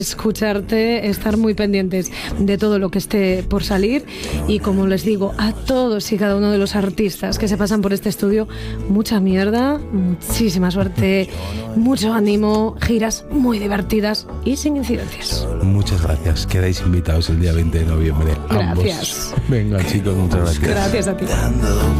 escucharte, estar muy pendientes de todo lo que esté por salir y, como les digo a todos y cada uno de los artistas que se pasan por este estudio, mucha mierda, muchísima suerte, mucho ánimo, giras muy divertidas y sin incidencias. Muchas gracias, quedáis invitados el día 20 de noviembre. Gracias. Ambos. Venga, chicos, muchas gracias. Gracias a ti.